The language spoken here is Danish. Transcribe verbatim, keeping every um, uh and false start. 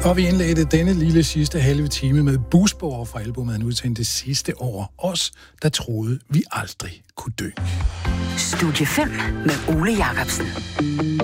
Og vi indledte denne lille sidste halve time med Busborger fra albumet, han udsendte det sidste år. Os, der troede, vi aldrig kunne dø. Studie fem med Ole Jacobsen.